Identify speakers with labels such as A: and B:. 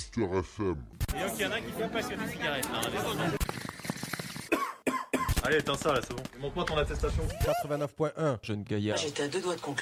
A: Booster FM.
B: Et donc il y en a qui sont passionnés de cigarettes, hein,
C: Allez, éteins ça là, c'est bon. Montre-moi ton attestation.
D: 89.1, jeune gaillard.
E: J'étais à deux doigts de conclure.